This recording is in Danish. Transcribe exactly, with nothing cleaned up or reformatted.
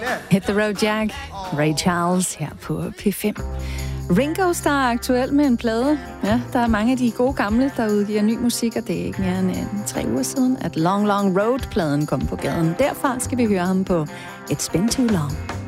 Hit the Road Jack, Ray Charles her på P fem. Ringo Starr er aktuel med en plade. Ja, der er mange af de gode gamle, der udgiver ny musik, og det er ikke mere end tre uger siden, at Long Long Road-pladen kom på gaden. Derfra skal vi høre ham på It's Been Too Long.